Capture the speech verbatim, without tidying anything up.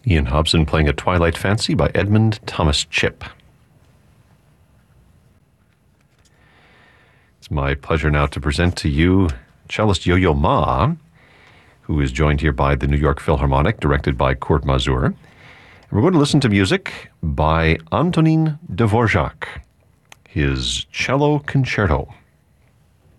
Ian Hobson playing a Twilight Fancy by Edmund Thomas Chipp. It's my pleasure now to present to you cellist Yo-Yo Ma, who is joined here by the New York Philharmonic, directed by Kurt Masur. And we're going to listen to music by Antonin Dvorak, his Cello Concerto.